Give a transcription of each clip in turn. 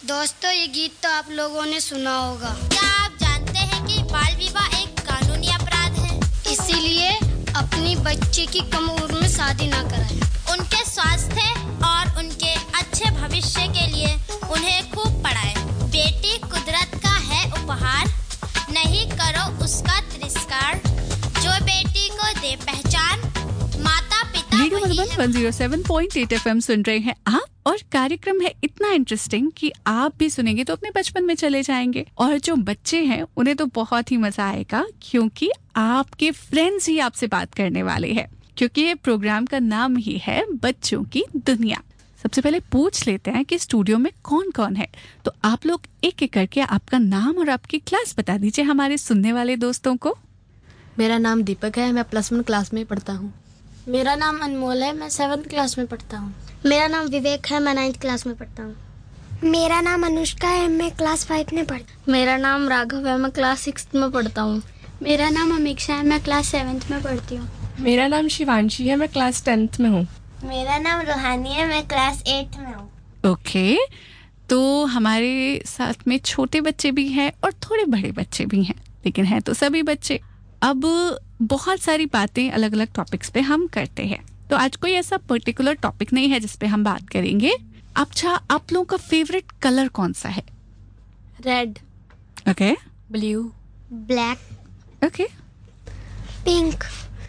दोस्तों, ये गीत तो आप लोगों ने सुना होगा। क्या आप जानते हैं कि बाल विवाह एक कानूनी अपराध है? इसीलिए अपनी बच्ची की कम उम्र में शादी ना कराएं। उनके स्वास्थ्य और उनके अच्छे भविष्य के लिए उन्हें खूब पढ़ाएं। बेटी कुदरत का है उपहार, नहीं करो उसका तिरस्कार। जो बेटी को दे पहचान, माता पिता रेडियो मधुबन 107.8 FM सुन रहे हैं आप, और कार्यक्रम है इतना इंटरेस्टिंग कि आप भी सुनेंगे तो अपने बचपन में चले जाएंगे, और जो बच्चे हैं उन्हें तो बहुत ही मजा आएगा क्योंकि आपके फ्रेंड्स ही आपसे बात करने वाले हैं, क्योंकि ये प्रोग्राम का नाम ही है बच्चों की दुनिया। सबसे पहले पूछ लेते हैं कि स्टूडियो में कौन कौन है, तो आप लोग एक एक करके आपका नाम और आपकी क्लास बता दीजिए हमारे सुनने वाले दोस्तों को। मेरा नाम दीपक है, मैं +1 क्लास में पढ़ता हूँ। मेरा नाम अनमोल है, मैं 7th क्लास में पढ़ता हूँ। मेरा नाम विवेक है, मैं 9th क्लास में पढ़ता हूँ। मेरा नाम अनुष्का है, मैं क्लास 5 में पढ़ता हूँ। मेरा नाम राघव है, मैं क्लास 6th में पढ़ता हूँ। मेरा नाम अमीक्षा है, मैं क्लास 7th में पढ़ती हूँ। मेरा नाम शिवांशी है, मैं क्लास 10th में हूँ। मेरा नाम रूहानी है, मैं क्लास 8th में हूँ। ओके, तो हमारे साथ में छोटे बच्चे भी हैं और थोड़े बड़े बच्चे भी हैं, लेकिन हैं तो सभी बच्चे। अब बहुत सारी बातें अलग अलग टॉपिक्स पे हम करते हैं, तो आज कोई ऐसा पर्टिकुलर टॉपिक नहीं है जिस पे हम बात करेंगे। अच्छा, आप लोगों का फेवरेट कलर कौन सा है? Red, okay, blue, black, okay, pink,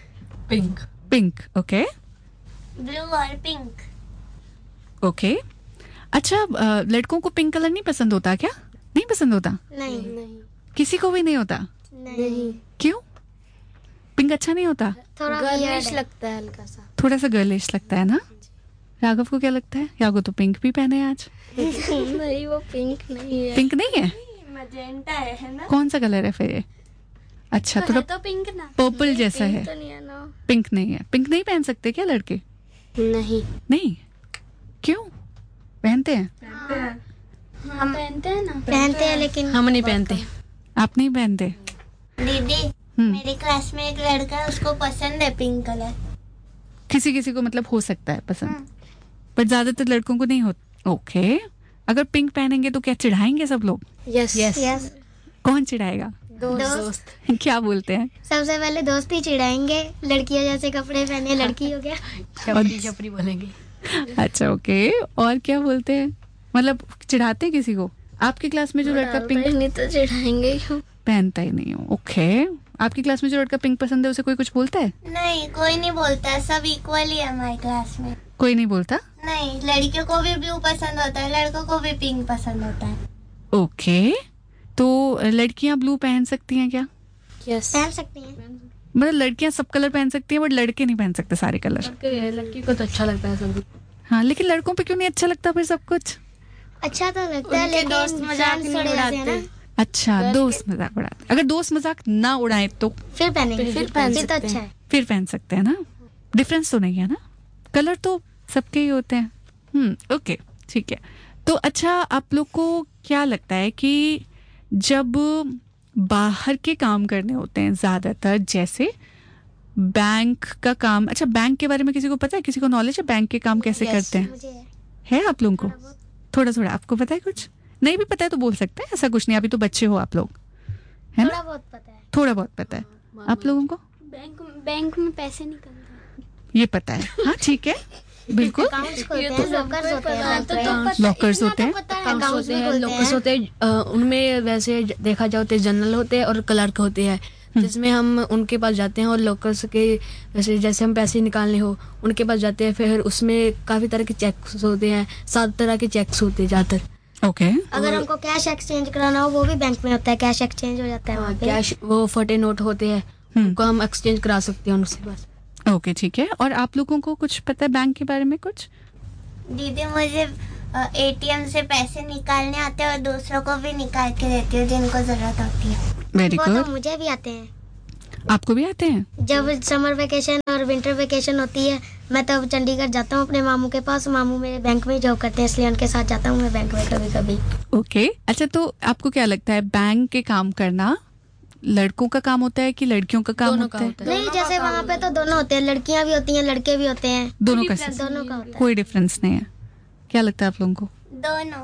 pink, okay, blue और पिंक। ओके। अच्छा, लड़कों को पिंक कलर नहीं पसंद होता क्या? नहीं पसंद होता? नहीं, किसी को भी नहीं होता? नहीं। क्यों? पिंक अच्छा नहीं होता? थोड़ा गर्लिश लगता है, हल्का सा। थोड़ा सा गर्लिश लगता है ना? राघव को क्या लगता है? यागो तो पिंक भी पहने आज। नहीं, वो पिंक नहीं है। पिंक नहीं है? मजेंटा है ना? कौन सा कलर है फिर ये? अच्छा, थोड़ा तो पिंक ना, पर्पल जैसा है। तो नहीं है ना। पिंक नहीं है। पिंक नहीं पहन सकते क्या लड़के? नहीं, नहीं, क्यों? पहनते हैं? हम पहनते हैं ना। पहनते हैं, लेकिन हम नहीं पहनते। आप नहीं पहनते? दीदी, मेरी क्लास में एक लड़का है, उसको पसंद है पिंक कलर। किसी किसी को मतलब हो सकता है पसंद, पर ज्यादातर लड़कों को नहीं होता। ओके, अगर पिंक पहनेंगे तो क्या चिढ़ाएंगे सब लोग? यस। कौन चिढ़ाएगा? दोस्त। क्या बोलते हैं? सबसे पहले दोस्त ही चिढ़ाएंगे, लड़कियां जैसे कपड़े पहने लड़की हो गया। छपरी बोलेंगे। अच्छा, ओके, और क्या बोलते हैं? मतलब चिढ़ाते हैं किसी को? आपकी क्लास में जो लड़का पिंक नहीं तो चिढ़ाएंगे क्यों? पहनता ही नहीं हो, ओके। आपकी क्लास में जो लड़का पिंक पसंद है उसे कोई कुछ बोलता है? नहीं, कोई नहीं बोलता, सब इक्वल ही है हमारी क्लास में। कोई नहीं बोलता? नहीं, लड़कियों को भी ब्लू पसंद होता है, लड़कों को भी पिंक पसंद होता है। ओके, तो लड़कियां ब्लू पहन सकती हैं क्या? यस, पहन सकती हैं। मतलब लड़कियां सब कलर पहन सकती हैं, बट लड़के नहीं पहन सकते सारे कलर। लड़की को तो अच्छा लगता है सब कुछ। हाँ, लेकिन लड़कों पे क्यों नहीं अच्छा लगता फिर सब कुछ? अच्छा तो लगता है, लेकिन दोस्त मजाक friends नहीं थोड़े ऐसे हैं उड़ाते। ना, अच्छा, दोस्त मजाक उड़ाते। अगर दोस्त मजाक ना उड़ाए तो फिर पहनेंगे। फिर पहन तो सकते अच्छा हैं। है। फिर पहन सकते हैं ना। डिफरेंस तो नहीं है ना, कलर तो सबके ही होते हैं। ओके, ठीक है। तो अच्छा, आप लोग को क्या लगता है कि जब बाहर के काम करने होते हैं ज्यादातर, जैसे बैंक का काम, अच्छा बैंक के बारे में किसी को पता है? किसी को नॉलेज है बैंक के काम कैसे करते हैं? मुझे है आप लोगों को? थोड़ा थोड़ा आपको पता है? कुछ नहीं भी पता है तो बोल सकते हैं, ऐसा कुछ नहीं। अभी तो बच्चे हो आप लोग, है ना? थोड़ा बहुत पता है। थोड़ा बहुत पता है आप लोगों को? बैंक में पैसे निकलते हैं, ये पता है। हाँ, ठीक है, बिल्कुल। अकाउंट्स खोलते हैं, लॉकर्स होते हैं, लॉकर्स होते हैं, अकाउंट्स होते हैं, लॉकर्स होते हैं। उनमें वैसे देखा जाए तो जनरल होते हैं और क्लर्क होते हैं, जिसमें हम उनके पास जाते हैं और लॉकर्स के जैसे हम पैसे निकालने हो उनके पास जाते हैं। फिर उसमें काफी तरह के चेक्स होते हैं, 7 तरह के चेक्स होते हैं ज्यादातर। ओके। अगर हमको कैश एक्सचेंज कराना हो वो भी बैंक में होता है, कैश एक्सचेंज हो जाता है वहाँ पे। कैश, वो फटे नोट होते हैं, उनको हम एक्सचेंज करा सकते हैं उनसे बस। ओके, ठीक है। और आप लोगों को कुछ पता है बैंक के बारे में कुछ? दीदी, मुझे एटीएम से पैसे निकालने आते हैं और दूसरों को भी निकाल के देती हूँ जिनको जरूरत होती है। वेरी वो गुड। तो मुझे भी आते हैं। आपको भी आते हैं? जब समर वेकेशन और विंटर वेकेशन होती है, मैं तब चंडीगढ़ जाता हूँ अपने मामू के पास। मामू मेरे बैंक में जॉब करते हैं, इसलिए उनके साथ जाता हूँ मैं बैंक में कभी कभी। ओके, अच्छा, तो आपको क्या लगता है बैंक के काम करना लड़कों का काम होता है कि लड़कियों का काम होता है? नहीं, जैसे वहाँ पे तो दोनों होते हैं, लड़कियाँ भी होती हैं, लड़के भी होते हैं। दोनों का दोनों का होता है। कोई डिफरेंस नहीं है? क्या लगता है आप लोगों को? दोनों।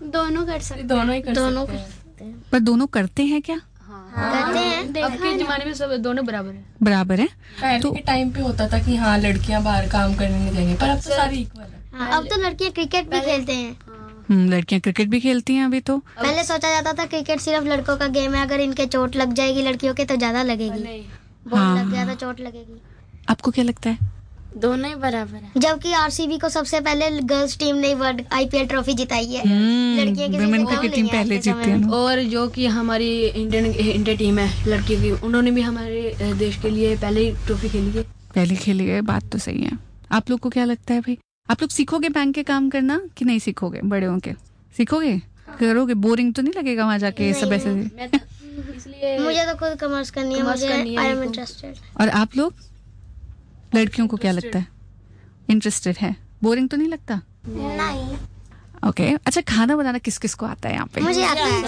दोनों कर सकते दोनों ही कर दोनों सकते हैं। पर दोनों करते हैं क्या? करते हैं। अब के जमाने में सब दोनों बराबर है। बराबर है। पहले के टाइम पे होता था कि हाँ लड़कियां बाहर काम करने नहीं जाएंगी, पर अब तो सारी इक्वल है। हाँ, अब तो लड़कियां क्रिकेट भी खेलते हैं। लड़कियां क्रिकेट भी खेलती हैं अभी तो। पहले सोचा जाता था क्रिकेट सिर्फ लड़कों का गेम है, अगर इनके चोट लग जाएगी लड़कियों के तो ज्यादा लगेगी, बॉल लग गया तो चोट लगेगी। आपको क्या लगता है? दोनों ही बराबर है। जबकि आरसीबी को सबसे पहले गर्ल्स टीम ने वर्ल्ड आईपीएल ट्रॉफी जिताई है। लड़कियां किसी वुमेन से कम क्रिकेट टीम नहीं है पहले आज के जीती समय है में। ना। और जो कि हमारी इंडिया टीम है लड़कियों की, उन्होंने भी हमारे देश के लिए पहले ही ट्रॉफी खेली है। पहले खेली है, बात तो सही है। आप लोग को क्या लगता है भाई? आप लोग सीखोगे बैंक के काम करना कि नहीं सीखोगे? बड़े होके सीखोगे? करोगे? बोरिंग तो नहीं लगेगा वहाँ जाके सब ऐसे? इसलिए मुझे तो खुद कॉमर्स करनी है, कॉमर्स मुझे करनी है आई एम मेरे को। इंटरेस्टेड। और आप लोग लड़कियों को क्या लगता है? इंटरेस्टेड है? बोरिंग तो नहीं लगता? नहीं। ओके अच्छा, खाना बनाना किस किस को आता है यहाँ पे? मुझे आता है,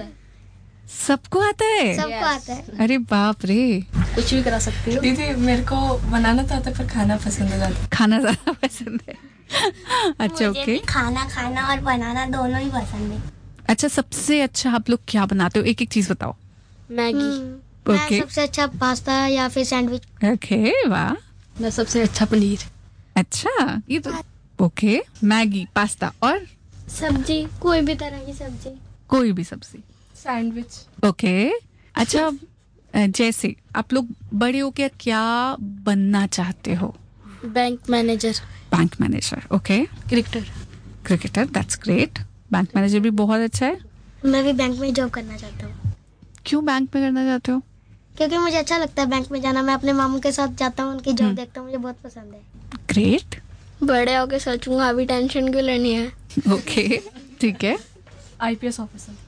सबको आता है? सबको आता है। अरे बाप रे, कुछ भी करा सकती हो। दीदी मेरे को बनाना तो आता है पर खाना पसंद है ज्यादा। खाना ज्यादा पसंद है। अच्छा मुझे ओके। भी खाना खाना और बनाना दोनों ही पसंद है। अच्छा सबसे अच्छा आप लोग क्या बनाते हो? एक एक चीज बताओ। मैगी। मैं ओके सबसे अच्छा पास्ता या फिर सैंडविच। ओके वाह, मैं सबसे अच्छा पनीर। अच्छा ये तो ओके। मैगी, पास्ता और सब्जी, कोई भी तरह की सब्जी। कोई भी सब्जी। सैंडविच। ओके अच्छा, जैसे आप लोग बड़े होके क्या बनना चाहते हो? Bank manager. Bank manager. Okay. Cricketer. Cricketer, that's great. Bank manager भी बहुत अच्छा है। मैं भी बैंक में जॉब करना चाहता हूँ, क्यों बैंक में करना चाहते हो? क्योंकि मुझे अच्छा लगता है बैंक में जाना। मैं अपने मामू के साथ जाता हूँ, उनकी जॉब देखता हूँ, मुझे बहुत पसंद है। ग्रेट। बड़े होके सोचूंगा, अभी टेंशन क्यों लेनी है। ओके ठीक है। IPS officer.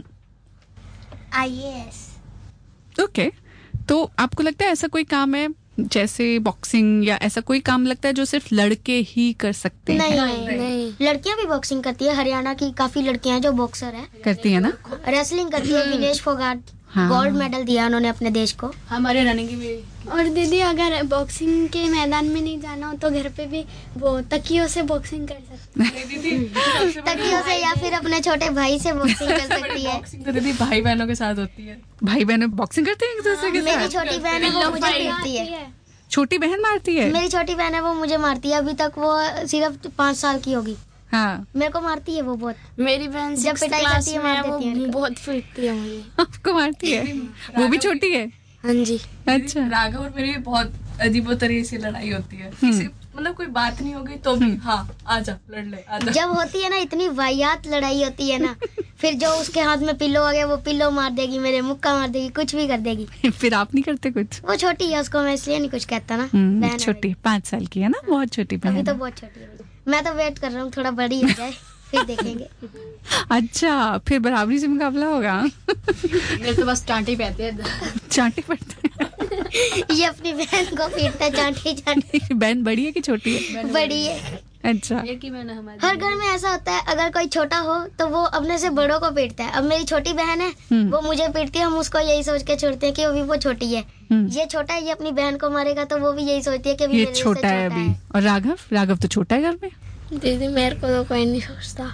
IAS। ओके तो आपको लगता है ऐसा कोई काम है जैसे बॉक्सिंग या ऐसा कोई काम लगता है जो सिर्फ लड़के ही कर सकते हैं? नहीं, लड़कियां भी बॉक्सिंग करती है। हरियाणा की काफी लड़कियां हैं जो बॉक्सर है, करती है ना? रेसलिंग करती है। विनेश फोगाट हाँ। गोल्ड मेडल दिया उन्होंने अपने देश को। हमारे रनिंग की भी। और दीदी अगर बॉक्सिंग के मैदान में नहीं जाना हो तो घर पे भी वो तकियों से बॉक्सिंग कर सकते हैं। दीदी तकियों से या फिर अपने छोटे भाई से बॉक्सिंग कर सकती है। बॉक्सिंग तो दीदी भाई बहनों के साथ होती है। भाई बहन बॉक्सिंग करते हैं एक दूसरे के मेरी साथ? छोटी बहन है वो मुझे पीटती है। छोटी बहन मारती है? मेरी छोटी बहन है वो मुझे मारती है। अभी तक वो सिर्फ 5 साल की होगी। हाँ मेरे को मारती है वो बहुत। मेरी बहन जब 6th पिटाई क्लास करती है, में मार है, वो देती है मेरे को। बहुत पीटती है मुझे। आपको मारती है? वो भी छोटी है? हाँ जी। अच्छा राघव और मेरी बहुत अजीबो तरीके से लड़ाई होती है। किसी मतलब कोई बात नहीं हो गई तो भी हाँ आजा लड़ ले आजा। जब होती है ना इतनी वाहियात लड़ाई होती है ना, फिर जो उसके हाथ में पिल्लो आ गया वो पिल्लो मार देगी, मेरे मुक्का मार देगी, कुछ भी कर देगी। फिर आप नहीं करते कुछ? वो छोटी है, उसको मैं इसलिए नहीं कुछ कहता ना। बहन है छोटी 5 साल की है ना, बहुत छोटी मेरी। अभी बहन तो है। बहुत छोटी है। मैं तो वेट कर रहा हूँ थोड़ा बड़ी हो जाए फिर देखेंगे। अच्छा फिर बराबरी से मुकाबला होगा। मेरे तो बस चांटे ही पहते हैं। चांटे पड़ते हैं। ये अपनी बहन को पीटता है चांटे चांटे। बहन बड़ी है कि छोटी है? बड़ी है। अच्छा एक ही बहन है हमारी। हर घर में ऐसा होता है, अगर कोई छोटा हो तो वो अपने से बड़ों को पीटता है। अब मेरी छोटी बहन है, वो मुझे पीटती है, हम उसको यही सोच के छोड़ते हैं कि अभी वो छोटी है। ये छोटा है, ये अपनी बहन को मारेगा तो वो भी यही सोचती है कि अभी ये मेरे से छोटा है अभी। और राघव? राघव तो छोटा है घर में। दीदी मेरे को तो कोई नहीं सोचता।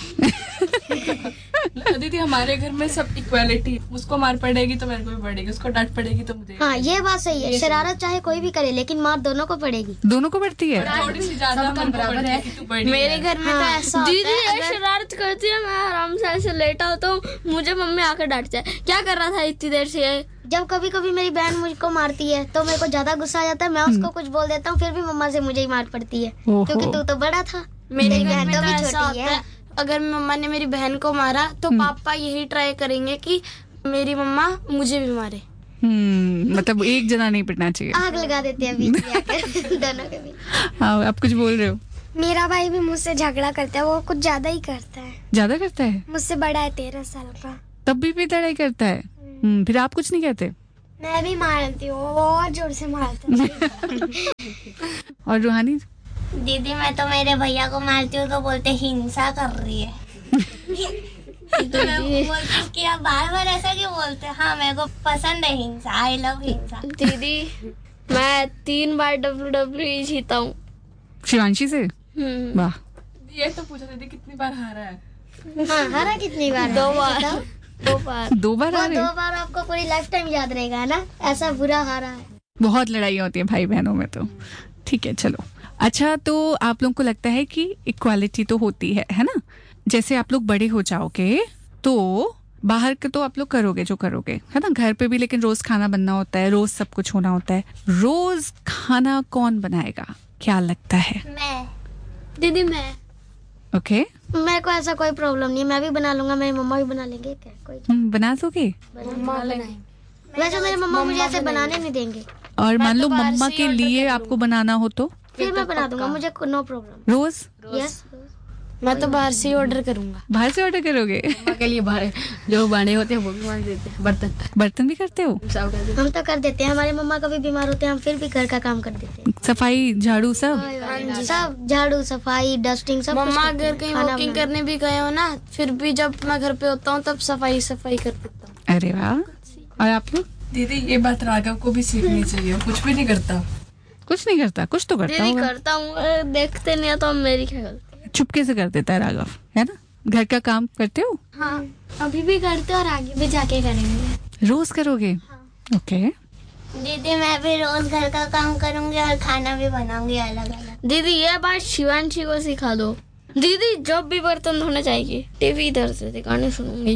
दीदी हमारे घर में सब इक्वालिटी, उसको मार पड़ेगी तो मेरे को भी पड़ेगी, उसको डांट पड़ेगी तो मुझे। हाँ ये बात सही है। शरारत चाहे कोई भी करे लेकिन मार दोनों को पड़ेगी। दोनों को पड़ती है? थोड़ी सी ज्यादा मन को पड़ती है कि तू बड़ी मेरे है। घर में तो ऐसा होता दीदी है, ये शरारत करती है, मैं आराम से ऐसे लेटा होता हूँ, मुझे मम्मी आकर डांटती है, क्या कर रहा था इतनी देर से। जब कभी कभी मेरी बहन मुझको मारती है तो मेरे को ज्यादा गुस्सा आ जाता है, मैं उसको कुछ बोल देता हूँ, फिर भी मम्मा से मुझे ही मार पड़ती है ओहो। क्योंकि तू तो बड़ा था। मेरे मेरी घर बहन में तो तो भी ऐसा छोटी होता है। है, अगर मम्मा ने मेरी बहन को मारा तो पापा यही ट्राई करेंगे कि मेरी मम्मा मुझे भी मारे। मतलब एक जना नहीं पिटना चाहिए। आग लगा देते हैं बीच में आकर दोनों के बीच। हाँ आप कुछ बोल रहे हो? मेरा भाई भी मुझसे झगड़ा करता है, वो कुछ ज्यादा ही करता है। ज्यादा करता है? मुझसे बड़ा है, 13 साल का। तब भी लड़ाई करता है? फिर आप कुछ नहीं कहते? मैं भी मारती हूँ, वो और जोर से मारता है। और रूहानी? दीदी मैं तो मेरे भैया को मारती हूँ तो बोलते हिंसा कर रही है। मैं बोलती हूँ कि आप बार बार ऐसा क्यों बोलते हैं? हाँ मेरे को पसंद है हिंसा, आई लव हिंसा। दीदी मैं 3 बार WWE जीता हूँ। शिवांशी से? वाह। ये तो पूछा दीदी कितनी बार हारा है? हाँ, हारा कितनी बार? 2 बार। 2 बार। 2 बार वो हारे? 2 बार आपको पूरी लाइफ टाइम याद रहेगा, है ना? ऐसा बुरा हारा है। बहुत लड़ाई होती है भाई बहनों में तो। ठीक है, चलो। अच्छा, तो आप लोगों को लगता है कि इक्वालिटी तो होती है ना? जैसे आप लोग बड़े हो जाओगे तो बाहर के तो आप लोग करोगे जो करोगे, है ना? घर पे भी लेकिन रोज खाना बनना होता है, रोज सब कुछ होना होता है। रोज खाना कौन बनाएगा, क्या लगता है? मैं। दीदी मैं। ओके, मेरे को ऐसा कोई प्रॉब्लम नहीं है, मैं भी बना लूंगा, मेरी मम्मा भी बना लेंगे, क्या कोई। बना दोगे? मम्मा बनाएंगे। वैसे मेरे मम्मा मुझे ऐसे बनाने नहीं देंगे। और मान लो मम्मा के लिए आपको बनाना हो तो फिर मैं बना दूंगा, मुझे नो प्रॉब्लम। रोज? यस, मैं तो बाहर से ही ऑर्डर करूंगा। बाहर से ऑर्डर करोगे? मम्मा के लिए बाहर जो बने होते हैं वो भी मान देते हैं। बर्तन भी करते हो? सब कर देते हम तो कर देते हैं, हमारे मम्मा कभी बीमार होते हैं, हम फिर भी घर का काम कर देते हैं। सफाई, झाड़ू, सब? सब झाड़ू, सफाई, डस्टिंग, सब। मम्मा अगर कहीं वॉकिंग करने भी गए हो ना, फिर भी जब मैं घर पे होता हूँ तब सफाई कर देता हूँ। अरे वाह। और आप लोग? दीदी ये बात राघव को भी सीखनी चाहिए, कुछ भी नहीं करता। कुछ नहीं करता? कुछ तो करता दीदी होगा। करता हूँ, देखते नहीं है तो मेरी क्या गलती। चुपके से कर देता है राघव, है ना? घर का काम करते हो? हाँ, अभी भी करते और आगे भी जाके करेंगे। रोज करोगे? ओके। दीदी मैं भी रोज घर का काम करूंगी और खाना भी बनाऊंगी अलग अलग। दीदी ये बात शिवांशी को सिखा दो। दीदी जब भी बर्तन धोने जाएगी, टीवी इधर से गाने सुनूंगी,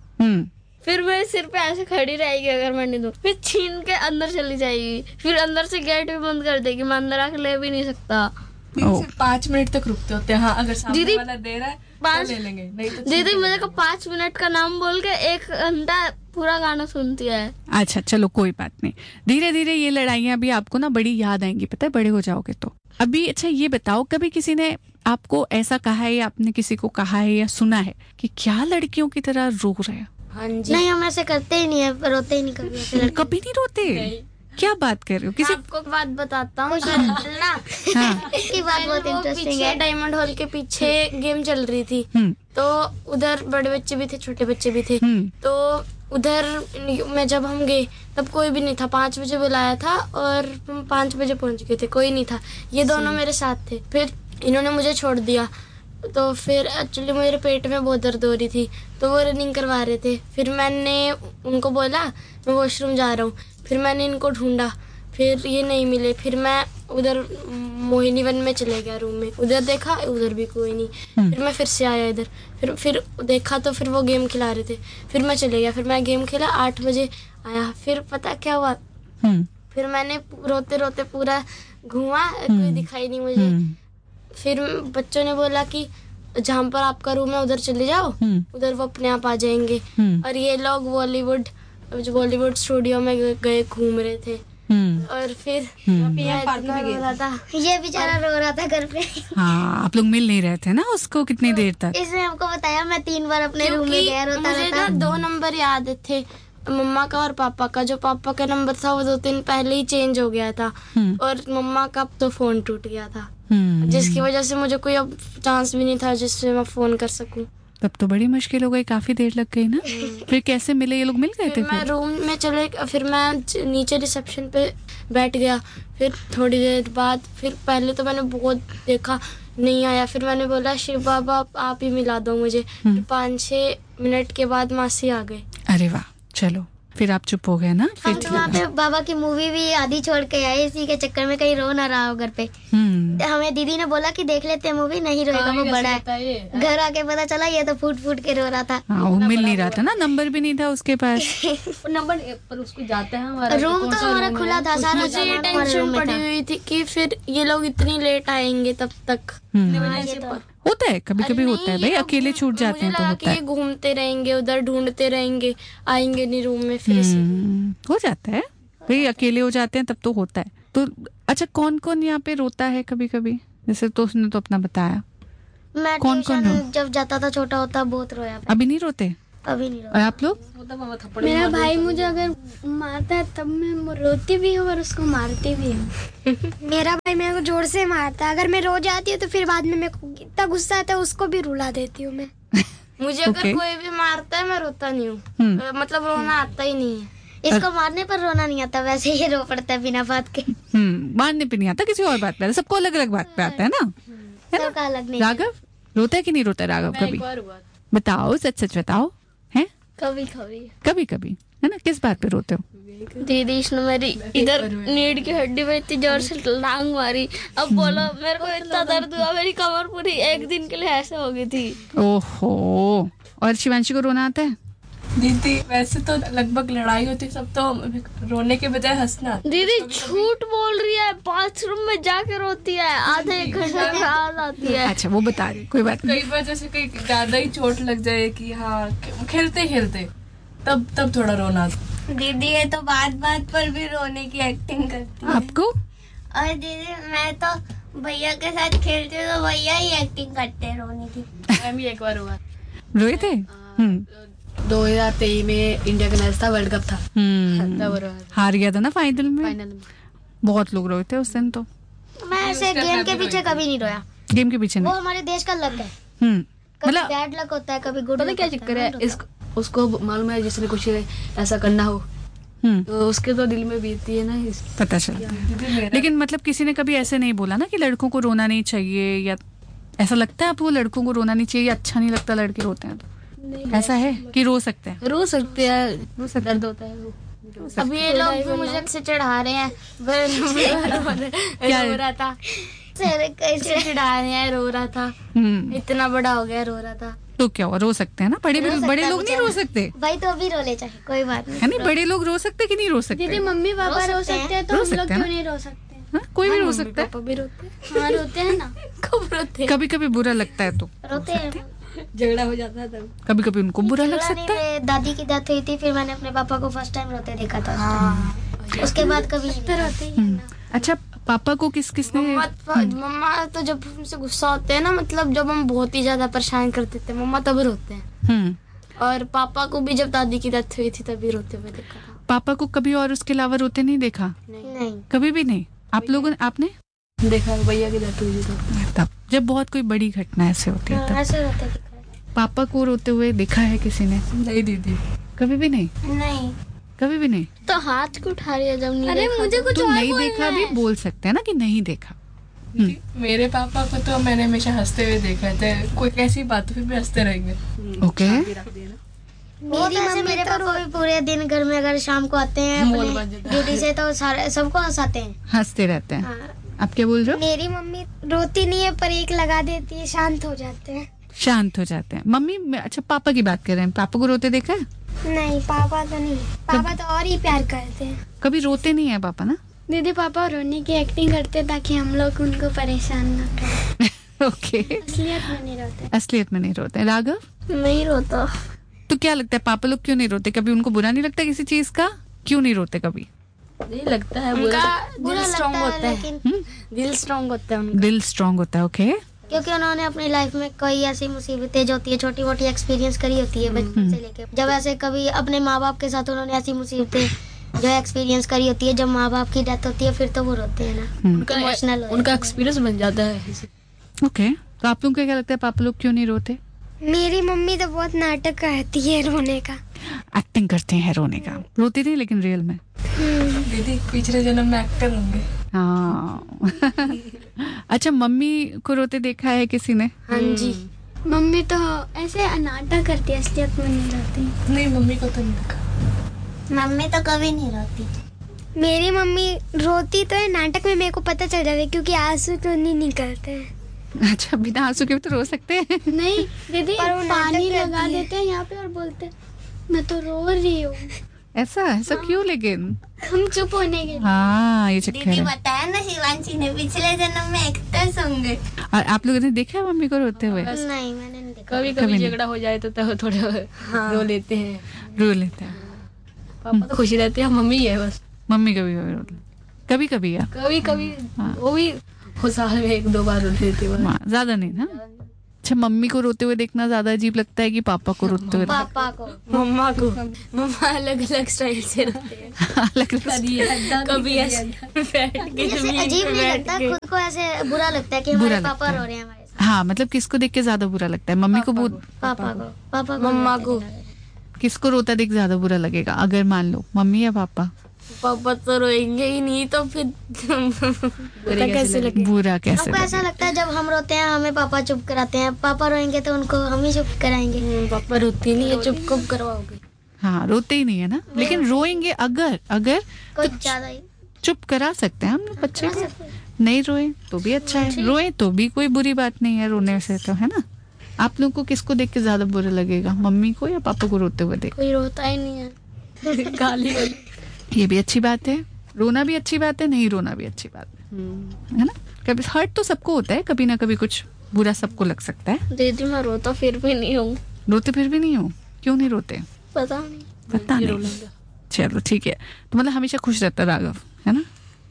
फिर मैं सिर पे ऐसे खड़ी रहेगी अगर मैं नहीं दूँ, फिर छीन के अंदर चली जाएगी, फिर अंदर से गेट भी बंद कर देगी, मैं अंदर आके ले भी नहीं सकता। सिर्फ 5 मिनट तक रुकते होते हैं। हाँ, अगर सामने दीदी, वाला दे रहा है तो ले लेंगे, नहीं तो दीदी मुझे को 5 मिनट का नाम बोल के 1 घंटा पूरा गाना सुनती है। अच्छा, चलो कोई बात नहीं। धीरे धीरे ये लड़ाइयाँ भी आपको ना बड़ी याद आएंगी, पता है, बड़े हो जाओगे तो। अभी अच्छा ये बताओ, कभी किसी ने आपको ऐसा कहा है या आपने किसी को कहा है या सुना है कि क्या लड़कियों की तरह रो रहे हैं? हाँ जी। नहीं, हम ऐसे करते ही नहीं है, रोते ही नहीं कभी ऐसे। कभी नहीं रोते? क्या बात कर रहे हो? किसी आपको बात बताता हूँ ना। हाँ। इसकी बात बहुत इंटरेस्टिंग है। डायमंड हॉल के पीछे गेम चल रही थी, तो उधर बड़े बच्चे भी थे, छोटे बच्चे भी थे। तो उधर में जब हम गए तब कोई भी नहीं था। 5 बजे बुलाया था और हम 5 बजे पहुंच गए थे, कोई नहीं था। ये दोनों मेरे साथ थे। फिर इन्होंने मुझे छोड़ दिया, तो फिर एक्चुअली मेरे पेट में बहुत दर्द हो रही थी, तो वो रनिंग करवा रहे थे। फिर मैंने उनको बोला मैं वॉशरूम जा रहा हूँ। फिर मैंने इनको ढूंढा, फिर ये नहीं मिले। फिर मैं उधर मोहिनी वन में चले गया रूम में, उधर देखा उधर भी कोई नहीं। फिर मैं फिर से आया इधर, फिर देखा तो फिर वो गेम खिला रहे थे। फिर मैं चले गया, फिर मैं गेम खेला, 8 बजे आया। फिर पता क्या हुआ, फिर मैंने रोते रोते पूरा घूमा, कोई दिखाई नहीं मुझे। फिर बच्चों ने बोला कि जहाँ पर आपका रूम है उधर चले जाओ, उधर वो अपने आप आ जाएंगे। और ये लोग बॉलीवुड स्टूडियो में गए, घूम रहे थे। और फिर ये बेचारा रो रहा था घर पे। हाँ, आप लोग मिल नहीं रहे थे ना उसको कितनी देर तक? इसने हमको बताया, मैं 3 बार अपने रूम में गया, रोता मुझे ना 2 नंबर याद थे, मम्मा का और पापा का। जो पापा का नंबर था वो 2 दिन पहले ही चेंज हो गया था, और मम्मा का तो फोन टूट गया था, जिसकी वजह से मुझे कोई अब चांस भी नहीं था जिससे मैं फोन कर सकूं। तब तो बड़ी मुश्किल हो गई, काफी देर लग गई ना। फिर कैसे मिले ये लोग? मिल गए थे? मैं रूम में फिर मैं नीचे रिसेप्शन पे बैठ गया। फिर थोड़ी देर बाद फिर पहले तो मैंने बहुत देखा, नहीं आया। फिर मैंने बोला शिव बाबा आप ही मिला दो मुझे। 5-6 मिनट के बाद मासी आ गए। अरे वाह, चलो फिर आप चुप हो गए ना? हम तो वहाँ पे बाबा की मूवी भी आधी छोड़ के आए, इसी के चक्कर में कहीं रो ना रहा हो घर पे। हमें दीदी ने बोला कि देख लेते हैं मूवी, नहीं रोएगा, वो बड़ा है। घर आके पता चला ये तो फूट फूट के रो रहा था। वो मिल नहीं रहा था ना, नंबर भी नहीं था उसके पास। नंबर पर उसको जाता है हमारा रूम तो हमारा खुला था, सारा मुझे ये टेंशन पड़ी हुई थी कि फिर ये लोग इतनी लेट आएंगे तब तक। होता है, कभी कभी होता है भाई, अकेले छूट जाते हैं तो होता है। घूमते रहेंगे उधर, ढूंढते रहेंगे, आएंगे नहीं रूम में। फिर हो जाता है भाई, अकेले हो जाते हैं तब तो होता है। तो अच्छा, कौन कौन यहाँ पे रोता है कभी कभी? जैसे तो उसने तो अपना बताया। मैं कौन जब जाता था छोटा होता बहुत रोया। अभी नहीं रोते? अभी नहीं रोते। और आप लोग? मेरा भाई मुझे अगर मारता है तब मैं रोती भी हूँ और उसको मारती भी हूँ। मेरा भाई मेरे को जोर से मारता है, अगर मैं रो जाती हूँ तो फिर बाद में मेरे को इतना गुस्सा आता है, उसको भी रुला देती हूँ मैं। मुझे अगर कोई भी मारता है मैं रोता नहीं हूँ, मतलब रोना आता ही नहीं है। इसको मारने पर रोना नहीं आता, वैसे ही रो पड़ता है बिना बात के। मारने पे नहीं आता, किसी और बात पे, सबको अलग अलग बात पे आता है ना, है ना? अलग नहीं। राघव रोता है कि नहीं रोता राघव कभी? बताओ, सच सच बताओ, हैं? कभी कभी कभी कभी, है ना? किस बात पे रोते हो? दीदी इसने मेरी इधर नीड की हड्डी पे इतनी जोर से टांग मारी, अब बोलो मेरे को इतना दर्द हुआ, मेरी कमर पूरी एक दिन के लिए ऐसे हो गई थी। ओहो। और शिवांशी को रोना आता है? दीदी वैसे तो लगभग लड़ाई होती सब तो रोने के बजाय हंसना। दीदी झूठ बोल रही है, बाथरूम में जाके रोती है, आधे एक घंटे के बाद आती है। अच्छा वो बता रही, कोई बात नहीं। कई बार जैसे कहीं ज्यादा ही चोट लग जाए कि हाँ खेलते खेलते तब थोड़ा रोना आता। दीदी ये तो बात बात पर भी रोने की एक्टिंग करती है। आपको? और दीदी मैं तो भैया के साथ खेलती हूँ तो भैया ही एक्टिंग करते हैं रोने की। मैं भी एक बार हुआ रोए थे? 2023 में इंडिया का मैच था, वर्ल्ड कप था, तब हार गया था ना फाइनल में। फाइनल में बहुत लोग रोए थे उस दिन तो। मैं ऐसे गेम के पीछे कभी नहीं रोया। गेम के पीछे वो नहीं? हमारे देश का लक है। कभी मतलब बैड लक होता है, कभी गुड पता लक क्या होता चक्कर है, है, उसको मालूम है जिसने कुछ ऐसा करना हो तो उसके तो दिल में बीतती है ना पता चला। लेकिन मतलब किसी ने कभी ऐसे नहीं बोला ना कि लड़कों को रोना नहीं चाहिए, या ऐसा लगता है आपको लड़कों को रोना नहीं चाहिए, या अच्छा नहीं लगता लड़के रोते हैं? तो ऐसा है कि रो सकते हैं? रो सकते हैं, दर्द होता है। अभी ये लोग भी मुझे से चढ़ा रहे हैं, क्या रो रहा था, कैसे चढ़ा रहे हैं, रो रहा था, इतना बड़ा हो गया रो रहा था। तो क्या हुआ? रो सकते हैं ना, बड़े लोग नहीं रो सकते? भाई तो अभी रो ले चाहे, कोई बात नहीं। है नहीं, बड़े लोग रो सकते कि नहीं रो सकते? दीदी मम्मी पापा रो सकते हैं तो रो हम लोग सकते हैं क्यों ना? नहीं रो सकते? हाँ, कोई भी रो सकता है। पापा भी रोते हैं, हाँ रोते हैं ना। कब रोते हैं? कभी कभी बुरा लगता है तो रोते हैं। झगड़ा हो जाता है तब। कभी कभी उनको बुरा लग झगड़ा नहीं, सकता है। मेरे दादी की डेथ हुई थी, फिर मैंने अपने पापा को फर्स्ट टाइम रोते देखा था। उसके बाद कभी नहीं। रोते ही हैं ना। अच्छा पापा को किसने? मम्मा तो जब हमसे गुस्सा होते हैं ना, मतलब जब हम बहुत ही ज्यादा परेशान करते थे, मम्मा तब रोते हैं। और पापा को भी जब दादी की डेथ हुई थी तभी रोते हुए देखा था। पापा को कभी और उसके अलावा रोते नहीं देखा? नहीं। कभी भी नहीं? आप लोगों ने, आपने देखा भैया की डेथ हुई थी तब, जब बहुत कोई बड़ी घटना ऐसे होती है तब ऐसे रोते दिखा। पापा को रोते हुए देखा है किसी ने? नहीं दीदी, कभी भी नहीं? नहीं। कभी भी नहीं? तो हाथ क्यों उठा रही है जब नहीं अरे देखा? मुझे कुछ तो और नहीं बोलना देखा भी है। बोल सकते हैं ना कि नहीं देखा। मेरे पापा को तो मैंने हमेशा हंसते हुए देखा है, कोई कैसी बात फिर भी हंसते रहेंगे। ओके। मेरी मम्मी मेरे पापा भी पूरे दिन घर में अगर शाम को आते हैं अपने ड्यूटी से तो सारे सबको हंसाते हैं, हंसते रहते हैं। हाँ। आप क्या बोल रहे हो? मेरी मम्मी रोती नहीं है पर एक लगा देती है, शांत हो जाते हैं। शांत हो जाते हैं मम्मी। अच्छा पापा की बात कर रहे हैं, पापा को रोते देखा है? नहीं पापा तो नहीं, पापा तो और ही प्यार करते हैं। कभी रोते नहीं है पापा ना? दीदी पापा रोने की एक्टिंग करते ताकि हम लोग उनको परेशान ना करें। ओके। असलियत में नहीं रोते। असलियत में नहीं रोते। राघव? नहीं रोता। तो क्या लगता है पापा लोग क्यों नहीं रोते? कभी उनको बुरा नहीं लगता किसी चीज का? क्यों नहीं रोते कभी? नहीं लगता है, उनका बुरा दिल स्ट्रांग लगता होता है है, लेकिन दिल स्ट्रांग होता है उनका। दिल स्ट्रांग होता है। ओके। क्योंकि उन्होंने अपनी लाइफ में कई ऐसी मुसीबतें जो होती है छोटी मोटी एक्सपीरियंस करी होती है बचपन से लेके, जब ऐसे कभी अपने माँ बाप के साथ उन्होंने ऐसी मुसीबतें जो एक्सपीरियंस करी होती है, जब माँ बाप की डेथ होती है फिर तो वो रोते हैं ना, इमोशनल उनका एक्सपीरियंस बन जाता है। ओके। तो आप लोगों को क्या लगता है पापा लोग क्यों नहीं रोते? मेरी मम्मी तो बहुत नाटक करती है रोने का। एक्टिंग करते हैं रोने का, रोती नहीं लेकिन रियल में। दीदी पिछले जन्म में एक्टर होंगे। हाँ। अच्छा मम्मी को रोते देखा है किसी ने? हाँ जी। मम्मी तो ऐसे नाटक करती है, असलियत में नहीं रोती। नहीं मम्मी को तो नहीं देखा। मम्मी तो कभी नहीं रोती। मेरी मम्मी रोती तो है नाटक में, मेरे को पता चल जाता है क्योंकि आंसू तो नहीं निकलते हैं। अच्छा बिना आंसू के भी तो रो सकते हैं? नहीं दीदी पर वो नाटक पानी करती लगा है। देते हैं यहाँ पे और बोलते हैं, मैं तो रो रही हूँ। ऐसा क्यों? लेकिन हम चुप होने के लिए। हाँ ये चक्कर दीदी है। बताया ना शिवांशी ने पिछले जन्म में एक्टर्स होंगे। और आप लोगों ने देखा है मम्मी को रोते हुए? नहीं मैंने नहीं देखा। कभी कभी कभी नहीं। झगड़ा हो जाए तो थोड़े रो लेते हैं। रो लेते हैं। पापा तो खुशी रहते हैं, मम्मी है बस। मम्मी कभी कभी या कभी कभी हाँ। वो भी साल में 1-2 बार रो लेते हैं। हाँ, ज्यादा नहीं ना। अच्छा मम्मी को रोते हुए देखना ज्यादा अजीब लगता है कि पापा को रोते हुए? पापा को मम्मा को, मम्मा अलग अलग स्टाइल से रोते हैं। कभी ऐसे बैठ के ऐसे अजीब नहीं लगता, खुद को ऐसे बुरा लगता है कि बुरा हमारे लगता पापा है। रो रहे हैं हमारे साथ। हाँ मतलब किसको देख के ज्यादा बुरा लगता है? मम्मी को पापा को मम्मा को। किसको रोता देख ज्यादा बुरा लगेगा अगर मान लो मम्मी या पापा? पापा तो रोएंगे ही नहीं, तो फिर बुरा कैसे लगे? बुरा कैसे आपको ऐसा लगता है जब हम रोते हैं हमें पापा चुप कराते हैं, पापा रोएंगे तो उनको हम ही चुप कराएंगे? पापा रोते नहीं है, चुप कब करवाओगे? हाँ, रोते ही नहीं है ना, लेकिन रोएंगे अगर कुछ ज्यादा ही चुप करा सकते हैं हम लोग बच्चे को। नहीं रोए तो भी अच्छा है, रोए तो भी कोई बुरी बात नहीं है रोने से, तो है ना। आप लोगों को किसको देख के ज्यादा बुरा लगेगा, मम्मी को या पापा को रोते हुए देख? कोई रोता ही नहीं है। गाली ये भी अच्छी बात है, रोना भी अच्छी बात है, नहीं रोना भी अच्छी बात है ना। कभी हर्ट तो सबको होता है, कभी ना कभी कुछ बुरा सबको लग सकता है। दीदी मैं रोता फिर भी नहीं हूँ। रोते फिर भी नहीं हो? क्यों नहीं रोते? पता नहीं। चलो ठीक है, तो मतलब हमेशा खुश रहता राघव, है ना?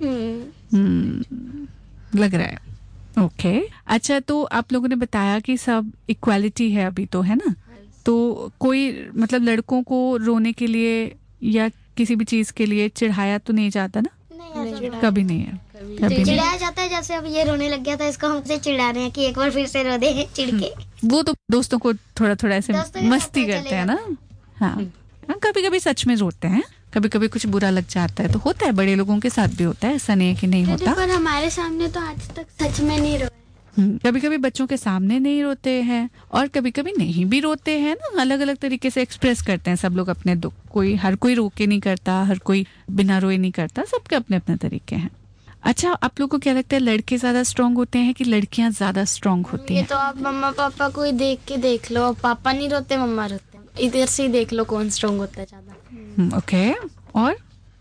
लग रहा है। ओके अच्छा, तो आप लोगों ने बताया कि सब इक्वालिटी है अभी, तो है ना। तो कोई मतलब लड़कों को रोने के लिए या किसी भी चीज के लिए चिढ़ाया तो नहीं जाता ना? नहीं, कभी नहीं है। कभी नहीं चिढ़ाया जाता है। जैसे अब ये रोने लग गया था, इसको हमसे चिढ़ा रहे हैं कि एक बार फिर से रो दे चिढ़ के। वो तो दोस्तों को थोड़ा थोड़ा ऐसे दोस्तों के मस्ती साथ करते हैं ना। हाँ, कभी कभी सच में रोते हैं, कभी कभी कुछ बुरा लग जाता है, तो होता है, बड़े लोगों के साथ भी होता है, ऐसा नहीं है कि नहीं होता। पर हमारे सामने तो आज तक सच में नहीं रोए। कभी कभी बच्चों के सामने नहीं रोते हैं और कभी कभी नहीं भी रोते हैं ना। अलग अलग तरीके से एक्सप्रेस करते हैं सब लोग अपने दुख। हर कोई रो के नहीं करता, हर कोई बिना रोए नहीं करता, सबके अपने अपने तरीके हैं। अच्छा, आप लोगों को क्या लगता है, लड़के ज्यादा स्ट्रांग होते हैं कि लड़कियां ज्यादा स्ट्रांग होती ये हैं? तो आप मम्मा पापा को ही देख के देख लो। पापा नहीं रोते, मम्मा रोते हैं। इधर से ही देख लो कौन स्ट्रांग होता है ज्यादा। ओके, और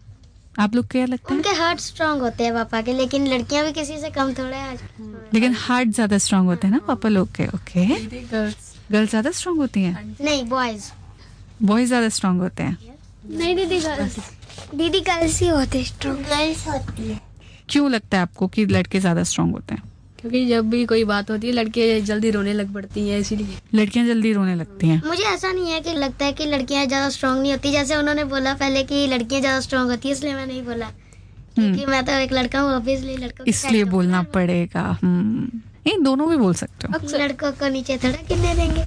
आप लोग क्या लगता है? उनके हार्ट स्ट्रांग होते हैं पापा के, लेकिन लड़कियां भी किसी से कम थोड़ा है। लेकिन हार्ट ज्यादा स्ट्रांग होते हैं ना पापा लोग के। ओके, गर्ल्स ज्यादा स्ट्रांग होती हैं? नहीं, बॉयज ज्यादा स्ट्रांग होते हैं? नहीं दीदी, गर्ल्स। दीदी गर्ल्स ही होते स्ट्रॉन्ग। गर्ल्स होती है। क्यों लगता है आपको कि लड़के ज्यादा स्ट्रांग होते हैं? क्योंकि जब भी कोई बात होती है लड़के जल्दी रोने लग पड़ती हैं, इसीलिए लड़कियां जल्दी रोने लगती हैं। मुझे ऐसा नहीं है कि लगता है कि लड़कियां ज्यादा स्ट्रांग नहीं होती। जैसे उन्होंने बोला पहले कि लड़कियां ज्यादा स्ट्रांग होती है, इसलिए मैं नहीं बोला, क्योंकि मैं तो एक लड़का हूँ, ऑब्वियसली लड़कों इसलिए बोलना पड़ेगा। नहीं, दोनों भी बोल सकते हो। लड़कों को नीचे थोड़ा गिरने देंगे।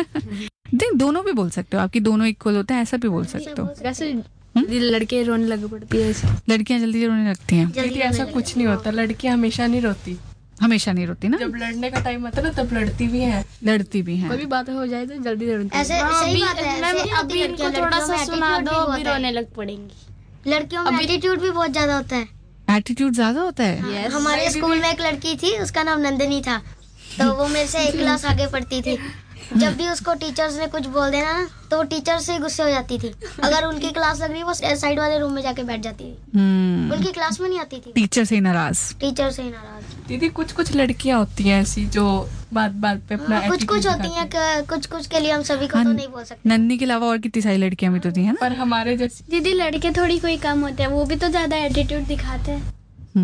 नहीं, दोनों भी बोल सकते हो, आपकी दोनों इक्वल होते हैं, ऐसा भी बोल सकते हो। वैसे लड़के रोने लग पड़ती है ऐसे। लड़कियां जल्दी रोने लगती हैं? दीदी ऐसा कुछ नहीं होता, लड़कियां हमेशा नहीं रोती। हमेशा नहीं रोती ना, जब लड़ने का टाइम आता है ना तब लड़ती भी हैं। लड़ती भी हैं। कोई भी बात हो जाए तो जल्दी रोती है। ऐसे सही बात है। मैम ऐसे अभी होती इनको लड़कियां, थोड़ा सा लड़कियों में सुना attitude दो, भी अभी बहुत है। रोने लग पड़ेंगी। लड़कियों में एटीट्यूड भी बहुत ज्यादा होता है। एटीट्यूड ज्यादा होता है? हमारे स्कूल में एक लड़की थी, उसका नाम नंदिनी था, तो वो मेरे से एक क्लास आगे पढ़ती थी। जब भी उसको टीचर्स ने कुछ बोल देना ना, तो वो टीचर से ही गुस्से हो जाती थी। अगर उनकी क्लास लग रही वो साइड वाले रूम में जाके बैठ जाती थी। उनकी क्लास में नहीं आती थी। टीचर से नाराज? टीचर से ही नाराज। दीदी कुछ लड़कियां होती हैं ऐसी जो बात बात पे अपना कुछ attitude होती हैं, कुछ के लिए हम सभी को तो नहीं बोल सकते। नन्नी के अलावा और कितनी सारी लड़कियां भी तो थी, है ना? पर हमारे जैसे दीदी लड़के थोड़ी कोई कम होते हैं, वो भी तो ज्यादा एटीट्यूड दिखाते हैं।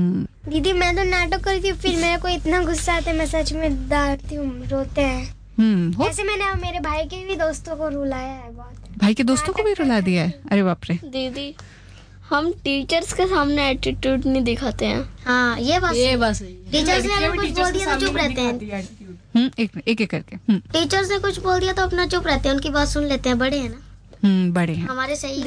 दीदी मैं तो नाटक करती हूँ, फिर मेरे को इतना गुस्सा आता है, मैं सच में डांटती हूँ, रोते हैं। ऐसे मैंने मेरे भाई के भी दोस्तों को रुलाया है बहुत। भाई के दोस्तों को भी रुला दिया है? अरे बाप रे। दीदी हम टीचर्स के सामने एटीट्यूड नहीं दिखाते हैं। हाँ, ये बात सही। टीचर्स ने अगर कुछ बोल दिया तो चुप रहते हैं। एक करके टीचर्स ने कुछ बोल दिया तो अपना चुप रहते हैं, उनकी बात सुन लेते हैं। बड़े हैं ना, बड़े हैं। हमारे सही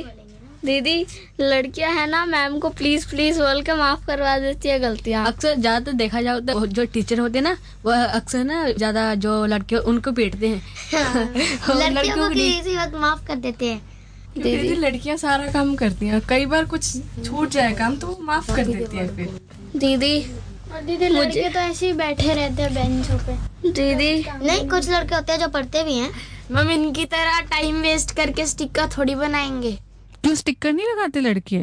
दीदी लड़कियां है ना, मैम को प्लीज प्लीज बोल के माफ करवा देती है गलतियां। अक्सर ज्यादातर देखा जाए तो जो टीचर होते हैं ना, वो अक्सर ना ज्यादा जो लड़के उनको पीटते हैं। लड़कियों को किसी वक्त माफ कर देते हैं। दीदी लड़कियां सारा काम करती हैं, कई बार कुछ छूट जाए काम तो वो माफ कर देती है फिर। दीदी और दीदी लड़के तो ऐसे ही बैठे रहते हैं बेंचों पे। दीदी नहीं, कुछ लड़के होते हैं जो पढ़ते भी हैं। मैम इनकी तरह टाइम वेस्ट करके स्टिकर थोड़ी बनाएंगे। क्यों स्टिकर नहीं लगाते लड़के?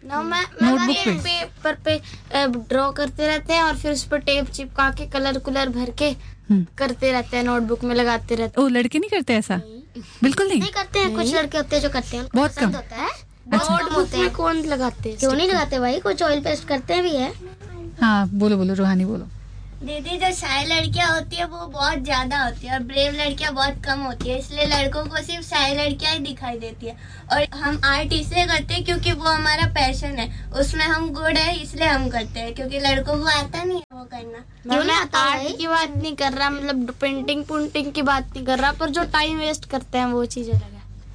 नोटबुक पेपर पे ड्रॉ करते रहते हैं और फिर उस पर टेप चिपका के कलर भर के करते रहते हैं, नोटबुक में लगाते रहते हैं। ओ, लड़के नहीं करते ऐसा? बिल्कुल नहीं करते हैं। कुछ लड़के होते हैं जो करते हैं, बहुत कम होता है। नोटबुक में कौन लगाते हैं? क्यों नहीं लगाते भाई, कुछ ऑयल पेस्ट करते भी है। हाँ, बोलो रूहानी बोलो। दीदी जो शाय लड़कियां होती है वो बहुत ज्यादा होती है और ब्रेव लड़कियां बहुत कम होती है, इसलिए लड़कों को सिर्फ शाय लड़कियां ही दिखाई देती है। और हम आर्ट इसलिए करते हैं क्योंकि वो हमारा पैशन है, उसमें हम गुड है इसलिए हम करते हैं, क्योंकि लड़कों को आता नहीं है वो करना। क्यों नहीं आता? आर्ट की बात नहीं कर रहा, मतलब पेंटिंग की बात नहीं कर रहा, पर जो टाइम वेस्ट करते हैं वो चीज अलग है।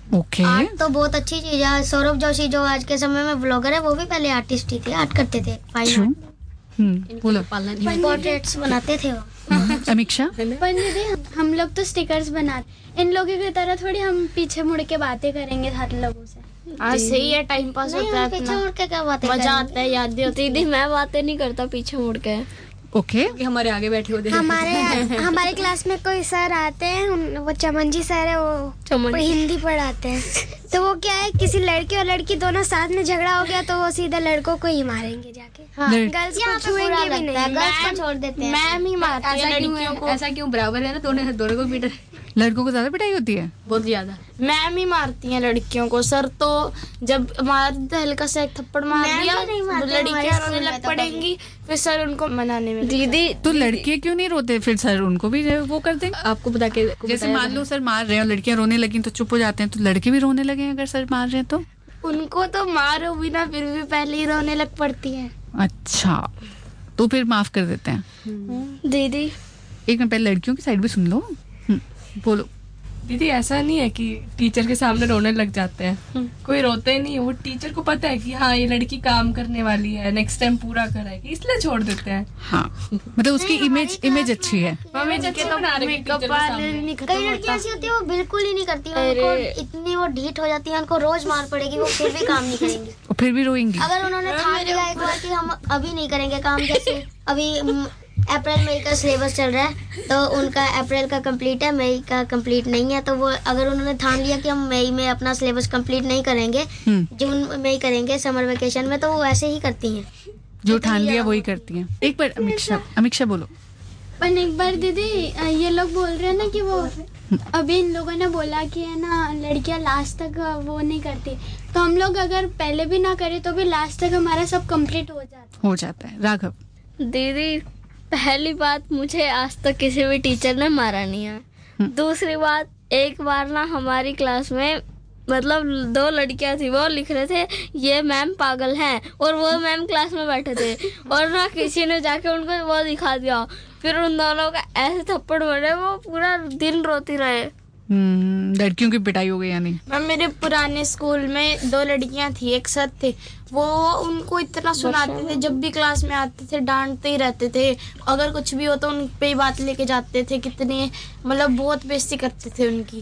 ओके। आर्ट तो बहुत अच्छी चीज है। सौरभ जोशी जो आज के समय में ब्लॉगर है, वो भी पहले आर्टिस्ट ही थे, आर्ट करते थे, फाइन बोलो। पोर्ट्रेट्स बनाते थे वो। अमीक्षा? पर दीदी हम लोग तो स्टिकर्स बनाते, इन लोगों की तरह थोड़ी हम पीछे मुड़ के बातें करेंगे 7 लोगों से। हाँ सही है, टाइम पास होता है, पीछे मुड़ के क्या बातें मजा आता है, याद भी होती है। दीदी मैं बातें नहीं करता पीछे मुड़ के। ओके। हमारे आगे बैठे होते हैं। हमारे क्लास में कोई सर आते हैं, वो चमन जी सर है, वो हिंदी पढ़ाते हैं। तो वो क्या है, किसी लड़के और लड़की दोनों साथ में झगड़ा हो गया तो वो सीधा लड़कों को ही मारेंगे जाके। गर्ल्स को छुएंगे भी नहीं, गर्ल्स को छोड़ देते हैं। मैम ही मारती है लड़कियों को। ऐसा क्यों? बराबर है ना, दोनों को पीट। लड़कों को ज्यादा पिटाई होती है? बहुत ज्यादा। मैम ही मारती हैं लड़कियों को। सर तो जब मार हल्का सा एक थप्पड़ मार दिया, लड़कियां रोने लग पड़ेंगी, फिर सर उनको मनाने में। दीदी तो लड़के क्यों नहीं रोते फिर? सर उनको भी वो कर देंगे। आपको बता के जैसे मान लो सर मार रहे हैं और लड़कियां रोने लगी तो चुप हो जाते हैं, तो लड़के भी रोने लगे अगर सर मार रहे हैं तो? उनको तो मारो भी ना, फिर भी पहले ही रोने लग पड़ती हैं। अच्छा, तो फिर माफ कर देते हैं। दीदी एक मिनट, पहले लड़कियों की साइड भी सुन लो। बोलो। दीदी ऐसा नहीं है कि टीचर के सामने रोने लग जाते हैं, कोई रोते नहीं है। वो टीचर को पता है कि हाँ ये लड़की काम करने वाली है, नेक्स्ट टाइम पूरा कराएगी, इसलिए छोड़ देते हैं। हाँ, मतलब उसकी इमेज अच्छी है। कई लड़कियां ऐसी होती है वो बिल्कुल ही नहीं करती, उनको इतनी वो ढीठ हो जाती है, उनको रोज मार पड़ेगी, वो फिर भी काम नहीं करेंगी, और फिर भी रोएंगी। अगर उन्होंने ठान लिया एक बार कि हम अभी नहीं करेंगे काम, जैसे अभी अप्रैल मई का सिलेबस चल रहा है, तो उनका अप्रैल का कंप्लीट है, मई का कंप्लीट नहीं है, तो वो अगर उन्होंने ठान लिया कि हम मई में अपना सिलेबस कंप्लीट नहीं करेंगे, जून में ही करेंगे समर वेकेशन में, तो वो ऐसे ही करती हैं, जो ठान लिया वही करती हैं। एक बार अमीक्षा बोलो। पर एक बार दीदी ये लोग बोल रहे हैं ना कि वो अभी इन लोगों ने बोला कि है ना लड़कियां लास्ट तक वो नहीं करती, तो हम लोग अगर पहले भी ना करें तो भी लास्ट तक हमारा सब कंप्लीट हो जाता है। राघव? दीदी पहली बात, मुझे आज तक किसी भी टीचर ने मारा नहीं है। दूसरी बात, एक बार ना हमारी क्लास में मतलब 2 लड़कियां थी, वो लिख रहे थे ये मैम पागल हैं, और वो मैम क्लास में बैठे थे, और ना किसी ने जाके उनको वो दिखा दिया, फिर उन दोनों का ऐसे थप्पड़ मारे, वो पूरा दिन रोती रहे। लड़कियों की पिटाई हो गई यानी? मैम मेरे पुराने स्कूल में 2 लड़कियां थी, एक सर थे, वो उनको इतना सुनाते थे, जब भी क्लास में आते थे डांटते ही रहते थे, अगर कुछ भी हो तो उन पे ही बात लेके जाते थे, कितने मतलब बहुत बेइज्जती करते थे उनकी।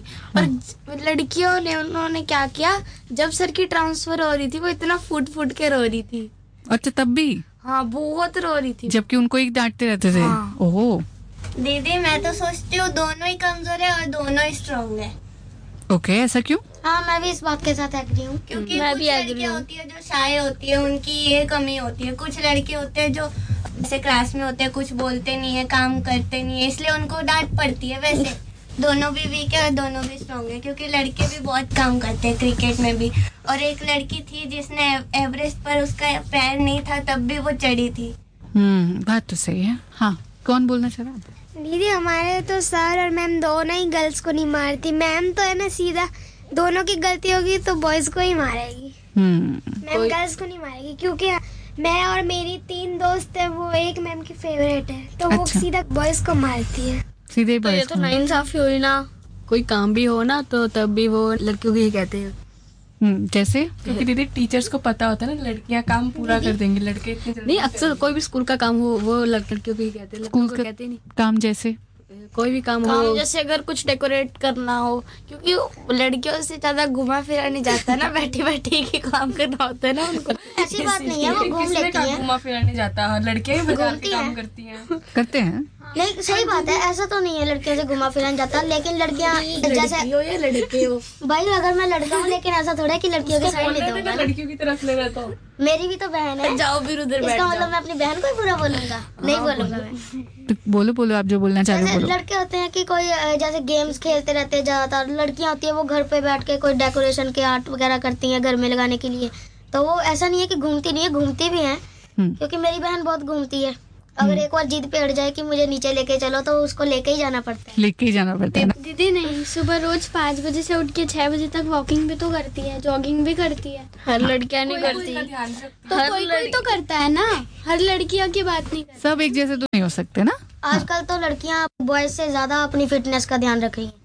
और लड़कियों ने उन्होंने क्या किया, जब सर की ट्रांसफर हो रही थी वो इतना फूट के रो रही थी। अच्छा, तब भी? हाँ बहुत रो रही थी, जबकि उनको एक डांटते रहते थे। हाँ। ओह दीदी मैं तो सोचती हूँ दोनों ही कमजोर है और दोनों ही स्ट्रॉन्ग है। ओके, ऐसा क्यों? हाँ मैं भी इस बात के साथ एग्री हूँ, क्योंकि कुछ लड़कियां होती है जो शाय होती है, उनकी ये कमी होती है, कुछ लड़के होते हैं जो जैसे क्लास में होते हैं, कुछ बोलते नहीं है, काम करते नहीं है, इसलिए उनको डांट पड़ती है। वैसे दोनों भी वीक है और दोनों भी स्ट्रॉन्ग है, क्योंकि लड़के भी बहुत काम करते हैं क्रिकेट में भी। और एक लड़की थी जिसने एवरेस्ट पर उसका पैर नहीं था तब भी वो चढ़ी थी। बात तो सही है। हाँ, कौन बोलना चाह रहा है? दीदी हमारे तो सर और मैम दोनों ही गर्ल्स को नहीं मारती। मैम तो है ना सीधा दोनों की गलती होगी तो बॉयज को ही मारेगी, मैम गर्ल्स को नहीं मारेगी, क्योंकि मैं और मेरी 3 दोस्त है, वो एक मैम की फेवरेट है, तो वो सीधा बॉयज को मारती है। सीधे तो ये तो नाइंसाफी हुई ना। कोई काम भी हो ना तो तब भी वो लड़कियों की ही कहते हैं। जैसे? क्योंकि दीदी टीचर्स को पता होता है ना लड़कियां काम पूरा कर देंगी, लड़के इतने जल्दी नहीं, अक्सर कोई भी स्कूल का काम हो वो लड़कियों को ही कहते हैं, स्कूल का कहते नहीं। काम जैसे कोई भी काम हो, जैसे अगर कुछ डेकोरेट करना हो, क्योंकि लड़कियों से ज्यादा घुमा फिरा नहीं जाता ना, बैठी बैठी ही काम करना होता है ना उनको। ऐसी बात नहीं है, वो घूम लेती है, घुमा फिरा नहीं जाता, लड़कियां ही बाजार के काम करती हैं। करते हैं। नहीं सही बात है, ऐसा तो नहीं है लड़कियों से घुमा फिरा जाता, लेकिन लड़कियां जैसे हो या लड़के हो, भाई अगर मैं लड़का हूँ, लेकिन ऐसा थोड़ा है कि लड़कियों की साइड लेते होगा। लड़कियों की तरफ ले रहता हूँ, मेरी भी तो बहन है, जाओ फिर उधर बैठ इसका जाओ। मतलब मैं अपनी बहन को ही बुरा बोलूंगा? नहीं बोलूंगा मैं। तो बोलो आप जो बोलना चाह रहे हो जैसे बोलो। लड़के होते हैं कि कोई जैसे गेम्स खेलते रहते हैं ज्यादातर, लड़कियां होती है वो घर पे बैठ के कोई डेकोरेशन के आर्ट वगैरह करती हैं घर में लगाने के लिए, तो वो ऐसा नहीं है कि घूमती नहीं है, घूमती भी हैं, क्योंकि मेरी बहन बहुत घूमती है। अगर एक बार जिद पे अड़ जाए कि मुझे नीचे लेके चलो तो उसको लेके ही जाना पड़ता है। लेके ही जाना पड़ता है ना? दीदी नहीं, सुबह रोज 5 बजे से उठ के 6 बजे तक वॉकिंग भी तो करती है, जॉगिंग भी करती है। हर लड़कियां नहीं करती, तो कोई तो करता है ना, हर लड़कियों की बात नहीं करती। सब एक जैसे तो नहीं हो सकते ना। आजकल तो लड़कियां बॉयज से ज्यादा अपनी फिटनेस का ध्यान रख रही हैं।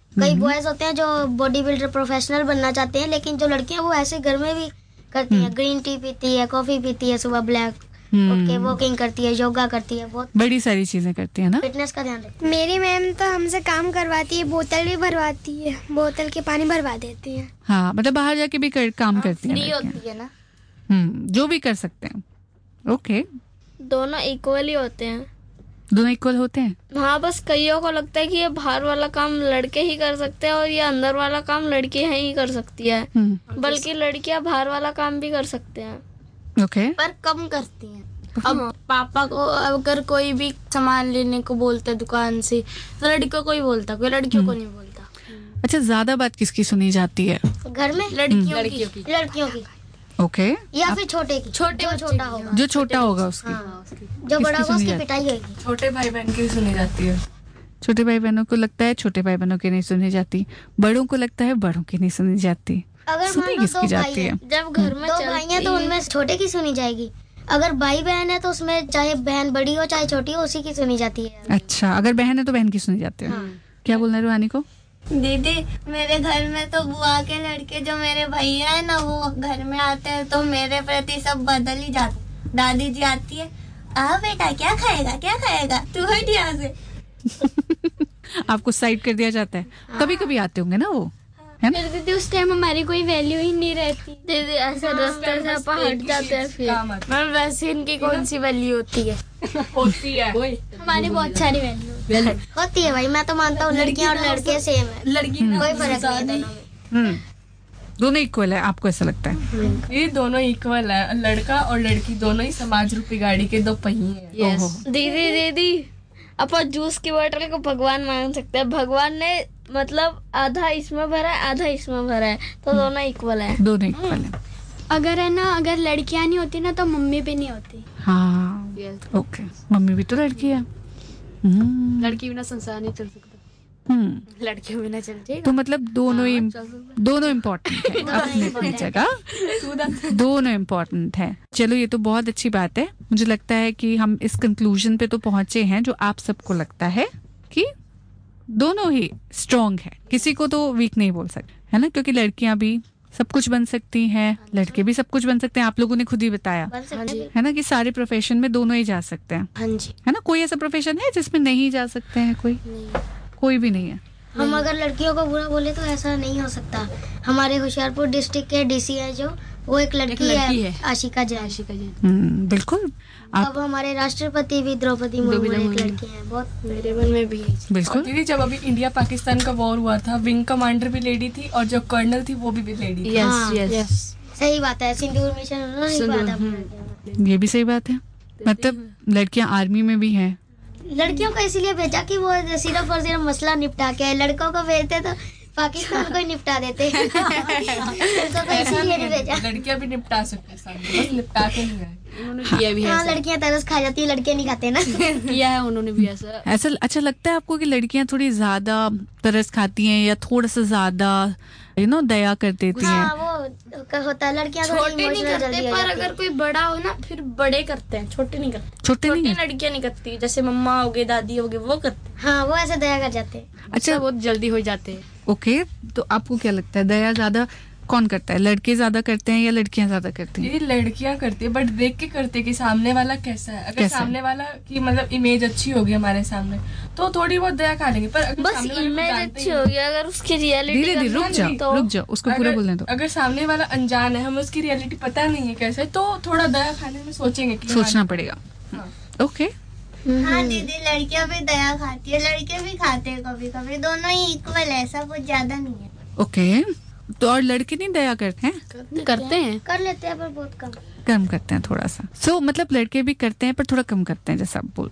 कई बॉयज होते हैं जो बॉडी बिल्डर प्रोफेशनल बनना चाहते हैं, लेकिन जो लड़कियां वो ऐसे घर में भी करती हैं, ग्रीन टी पीती है, कॉफी पीती है, सुबह ब्लैक उठ के वॉकिंग करती है, योगा करती है, बहुत बड़ी सारी चीजें करती है ना, फिटनेस का ध्यान रखती मेरी मैम तो हमसे काम करवाती है, बोतल भी भरवाती है, बोतल के पानी भरवा देती है। हाँ, मतलब बाहर जाके भी काम करती है, फ्री होती है ना। जो भी कर सकते हैं। ओके, दोनों इक्वली होते हैं। दोनों इक्वल होते हैं। हाँ, बस कईयों को लगता है कि ये बाहर वाला काम लड़के ही कर सकते हैं और ये अंदर वाला काम लड़की ही कर सकती है, बल्कि लड़कियां बाहर वाला काम भी कर सकते हैं। ओके, पर कम करती हैं। अब पापा को अगर कोई भी सामान लेने को बोलता है दुकान से, तो लड़कियों को ही बोलता, कोई लड़कियों को नहीं बोलता। अच्छा, ज्यादा बात किसकी सुनी जाती है घर में? लड़कियों की। ओके, या फिर छोटे की, जो छोटा होगा, जो छोटा होगा उसकी। जो बड़ा होगा उसकी पिटाई होगी। छोटे भाई बहन की सुनी जाती है। छोटे भाई बहनों को लगता है छोटे भाई बहनों की नहीं सुनी जाती, बड़ों को लगता है बड़ों की नहीं सुनी जाती। अगर सुनी किसकी जाती है? जब घर में दो भाई हैं तो उनमें छोटे की सुनी जाएगी। अगर भाई बहन है तो उसमें चाहे बहन बड़ी हो चाहे छोटी हो, उसी की सुनी जाती है। अच्छा, अगर बहन है तो बहन की सुनी जाती है। क्या बोलना है रूहानी को? दीदी, मेरे घर में तो बुआ के लड़के जो मेरे भैया है ना, वो घर में आते हैं तो मेरे प्रति सब बदल ही जाते। दादी जी आती है, आ बेटा क्या खाएगा, तू हट यहाँ से। आपको साइड कर दिया जाता है। कभी कभी आते होंगे ना वो, है ना? दीदी उस टाइम हमारी कोई वैल्यू ही नहीं रहती। दीदी ऐसे रास्ते से अपन हट जाते हैं, फिर मैम वैसे इनकी कौन सी वैल्यू होती है? हमारी बहुत सारी वैल्यू होती है भाई। मैं तो मानता हूँ लड़कियाँ और लड़के सेम है, कोई फर्क नहीं है। दोनों इक्वल है, आपको ऐसा लगता है? ये दोनों इक्वल है, लड़का और लड़की दोनों ही समाज रूपी गाड़ी के दो पहिए हैं। दीदी अपन जूस की बोतल को भगवान मान सकते हैं। भगवान ने मतलब आधा इसमें भरा है, आधा इसमें भरा है, तो दोनों इक्वल है। दोनों इक्वल है। अगर है ना, अगर लड़कियां नहीं होती ना तो मम्मी भी नहीं होती। हाँ, ओके, मम्मी भी तो लड़की है। लड़की बिना संसार नहीं चल सकता, लड़कियों बिना चल जाएगा। तो मतलब दोनों इम्पोर्टेंट है अपनी अपनी जगह, दोनों इम्पोर्टेंट है। चलो, ये तो बहुत अच्छी बात है। मुझे लगता है कि हम इस कंक्लूजन पे तो पहुंचे हैं जो आप सबको लगता है कि दोनों ही स्ट्रॉन्ग है, किसी को तो वीक नहीं बोल सकते, है ना? क्योंकि लड़कियां भी सब कुछ बन सकती हैं, लड़के भी सब कुछ बन सकते हैं। आप लोगों ने खुद ही बताया है ना कि सारे प्रोफेशन में दोनों ही जा सकते हैं, है ना? कोई ऐसा प्रोफेशन है जिसमें नहीं जा सकते हैं? कोई भी नहीं है। हम अगर लड़कियों को बुरा बोले तो ऐसा नहीं हो सकता। हमारे होशियारपुर डिस्ट्रिक्ट के डीसी है जो, वो एक लड़की है, आशिका जैन। बिल्कुल। अब हमारे राष्ट्रपति भी द्रौपदी मुर्मू एक लड़की है। बहुत मेरे मन में भी बिल्कुल। दीदी, जब अभी इंडिया पाकिस्तान का वॉर हुआ था, विंग कमांडर भी लेडी थी और जो कर्नल थी वो भी लेडी थी। यस, सही बात है। सिंदूर मिशन उन्होंने ये भी सही बात है। मतलब लड़कियां आर्मी में भी हैं। लड़कियों को इसीलिए भेजा कि वो सिर्फ और सिर्फ मसला निपटा के, लड़कों को भेजते तो पाकिस्तान को ही निपटा देते। इसीलिए नहीं भेजा। लड़कियां भी निपटा सकते हैं, बस निपटा के नहीं आए। हाँ, लड़कियां तरस खा जाती है, लड़के नहीं खाते ना। किया है उन्होंने भी ऐसा। अच्छा लगता है आपको कि लड़कियां थोड़ी ज्यादा तरस खाती हैं या थोड़ा सा ज्यादा दया कर देती हैं? हाँ, वो होता है। लड़कियां छोटे नहीं करते, पर अगर कोई बड़ा हो ना फिर बड़े करते हैं, छोटे नहीं करते। छोटी लड़कियां नहीं करती, जैसे मम्मा हो गए, दादी हो गए, वो करते। हाँ, वो ऐसे दया कर जाते हैं। अच्छा, बहुत जल्दी हो जाते हैं। ओके, तो आपको क्या लगता है दया ज्यादा कौन करता है? लड़के ज्यादा करते हैं या लड़कियां ज्यादा करती हैं? ये लड़कियां करती है, बट देख के करते कि सामने वाला कैसा है। अगर सामने वाला की मतलब इमेज अच्छी होगी हमारे सामने तो थोड़ी बहुत दया खा लेंगे, पर अगर बस इमेज अच्छी होगी, अगर उसकी रियलिटी धीरे रुक जाओ, उसको पूरा बोलने दो। अगर सामने वाला अनजान है, हमें उसकी रियलिटी पता नहीं है कैसे, तो थोड़ा दया खाने में सोचेंगे, सोचना पड़ेगा। ओके। हाँ दीदी, लड़कियां भी दया खाती है, लड़के भी खाते हैं कभी कभी, दोनों ही इक्वल है, ऐसा कुछ ज्यादा नहीं है। ओके, तो और लड़के नहीं दया करते हैं? करते हैं, कर लेते हैं, पर बहुत कम करते हैं थोड़ा सा। सो मतलब लड़के भी करते हैं पर थोड़ा कम करते हैं, जैसा आप बोल।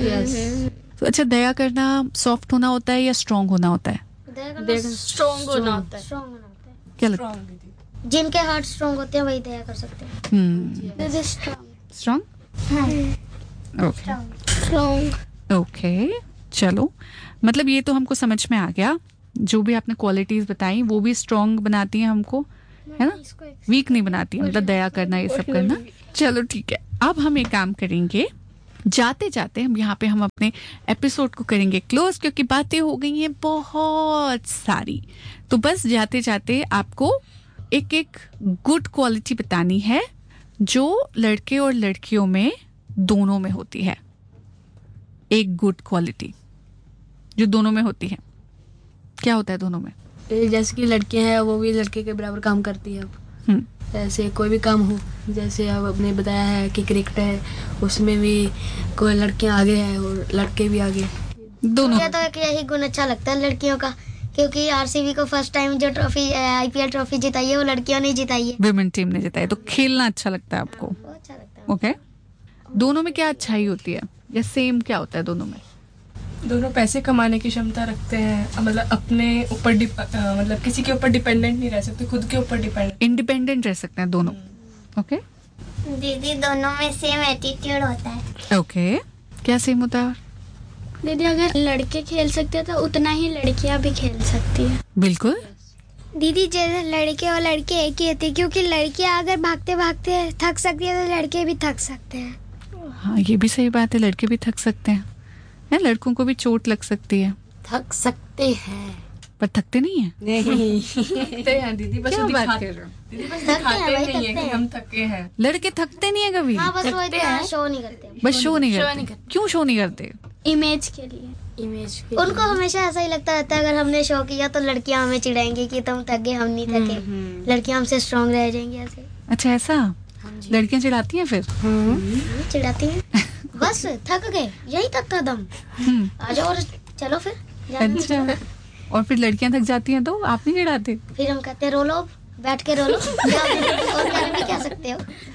तो अच्छा, दया करना सॉफ्ट होना होता है या स्ट्रॉन्ग होना होता है? स्ट्रॉन्ग होना होता है। क्या लगता है? जिनके हार्ट स्ट्रॉन्ग होते हैं वही दया कर सकते हैं। स्ट्रॉन्ग। ओके, चलो, मतलब ये तो हमको समझ में आ गया। जो भी आपने क्वालिटीज बताई वो भी स्ट्रॉन्ग बनाती हैं हमको, है ना? वीक नहीं बनाती, मतलब दया करना, ये सब करना। चलो ठीक है, अब हम एक काम करेंगे जाते जाते हम यहाँ पे हम अपने एपिसोड को करेंगे क्लोज, क्योंकि बातें हो गई हैं बहुत सारी। तो बस जाते जाते आपको एक एक गुड क्वालिटी बतानी है जो लड़के और लड़कियों में दोनों में होती है। एक गुड क्वालिटी जो दोनों में होती है। क्या होता है दोनों में? जैसे कि लड़कियां हैं वो भी लड़के के बराबर काम करती है। अब ऐसे कोई भी काम हो, जैसे अब आपने बताया है कि क्रिकेट है, उसमें भी कोई लड़कियां आगे है और लड़के भी आगे। दोनों। मुझे तो एक यही गुण अच्छा लगता है लड़कियों का, क्योंकि आरसीबी को फर्स्ट टाइम जो ट्रॉफी आईपीएल ट्रॉफी जिताई है वो लड़कियों ने जिताई है, विमेन टीम ने जिताई। तो खेलना अच्छा लगता है आपको? बहुत अच्छा लगता है। ओके। दोनों में क्या अच्छाई होती है या सेम क्या होता है दोनों में? दोनों पैसे कमाने की क्षमता रखते हैं, मतलब अपने ऊपर मतलब किसी के ऊपर डिपेंडेंट नहीं रह सकते, खुद के ऊपर डिपेंडेंट, इंडिपेंडेंट रह सकते हैं दोनों। ओके। दीदी दोनों में सेम एटीट्यूड होता है। ओके, क्या सेम होता है? दीदी अगर लड़के खेल सकते हैं तो उतना ही लड़कियां भी खेल सकती है। बिल्कुल। दीदी जैसे लड़के और लड़के एक ही होते हैं, क्योंकि लड़कियां अगर भागते भागते थक सकती है तो लड़के भी थक सकते हैं। हाँ, ये भी सही बात है, लड़के भी थक सकते हैं। लड़कों को भी चोट लग सकती है। थक सकते हैं पर थकते नहीं है। नहीं थकते हैं दीदी, बस क्या बात दिखाते कर रहे हो? दीदी बस दिखाते नहीं है कि हम थके हैं। लड़के थकते नहीं है कभी। हाँ, बस वो इतना शो नहीं करते। बस शो नहीं करते। क्यों शो नहीं करते? इमेज के लिए। इमेज उनको हमेशा ऐसा ही लगता रहता है अगर हमने शो किया तो लड़कियां हमें चिढ़ाएंगी कि तुम थक गए, हम नहीं थके। लड़कियां हमसे स्ट्रांग रह जाएंगी ऐसे। अच्छा, ऐसा लड़कियां चिढ़ाती हैं फिर? चिढ़ाती हैं। बस थक गए, यही तक का दम, आ जाओ और चलो फिर। अच्छा, और फिर लड़कियां थक जाती हैं तो आप नहीं चिढ़ाते? फिर हम कहते हैं रो लो, बैठ के रो लो। और क्या भी कह सकते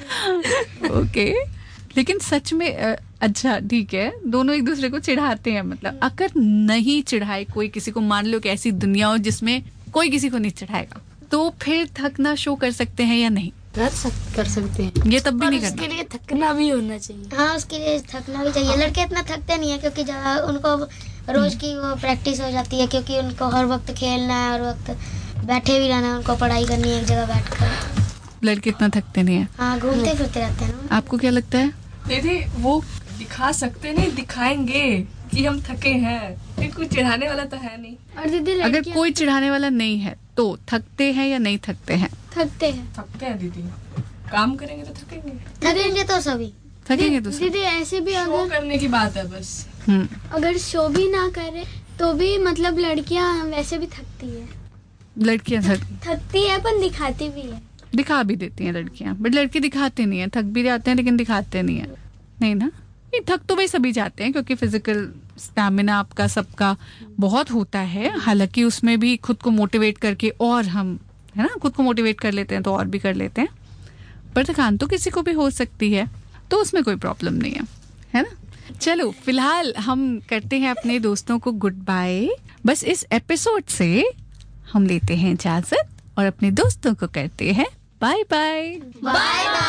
हो। ओके, लेकिन सच में अच्छा ठीक है, दोनों एक दूसरे को चिढ़ाते हैं। मतलब अगर नहीं चिढ़ाए कोई किसी को, मान लो कि ऐसी दुनिया हो जिसमें कोई किसी को नहीं चिढ़ाएगा, तो फिर थकना शो कर सकते हैं या नहीं? कर सकते हैं। ये तब भी नहीं करना। उसके लिए थकना भी होना चाहिए। हाँ, उसके लिए थकना भी चाहिए। लड़के इतना थकते नहीं है क्योंकि उनको रोज की वो प्रैक्टिस हो जाती है, क्योंकि उनको हर वक्त खेलना है, हर वक्त बैठे भी रहना है, उनको पढ़ाई करनी है एक जगह बैठकर। लड़के इतना थकते नहीं है। हाँ, घूमते फिरते रहते हैं ना। आपको क्या लगता है? दीदी वो दिखा सकते नहीं, दिखाएंगे कि हम थके हैं, फिर कोई चिढ़ाने वाला तो है नहीं। और दीदी अगर कोई चिढ़ाने वाला नहीं है तो थकते हैं या नहीं थकते हैं? थकते हैं। थकते हैं दीदी, काम करेंगे तो थकेंगे। थकेंगे तो सभी थकेंगे तो दीदी ऐसे भी शो करने की बात है बस। अगर शो भी ना करे तो भी मतलब लड़कियां वैसे भी थकती है। लड़कियां थकती है पर दिखाती भी है। दिखा भी देती हैं लड़कियां, बट लड़के दिखाते नहीं है। थक भी जाते हैं लेकिन दिखाते नहीं है। नहीं ना, ये थक तो भाई सभी जाते हैं, क्योंकि फिजिकल स्टैमिना आपका सबका बहुत होता है। हालांकि उसमें भी खुद को मोटिवेट करके और हम, है ना, खुद को मोटिवेट कर लेते हैं तो और भी कर लेते हैं। पर थकान तो किसी को भी हो सकती है, तो उसमें कोई प्रॉब्लम नहीं है ना। चलो फिलहाल हम करते हैं अपने दोस्तों को गुड बाय। बस इस एपिसोड से हम लेते हैं इजाजत और अपने दोस्तों को करते हैं बाय बाय।